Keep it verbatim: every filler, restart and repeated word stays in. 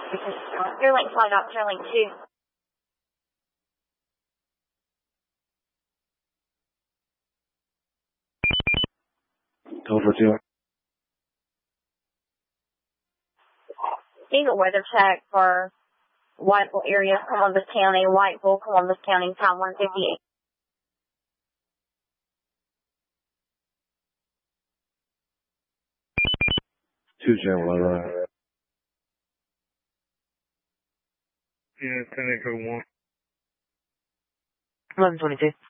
Airlink flight ops, Airlink two. Over two. Eagle weather check for Whiteville area, Columbus County, Whiteville, Columbus County, time one fifty-eight. Two General, right? Yeah, ten Echo one. eleven twenty-two.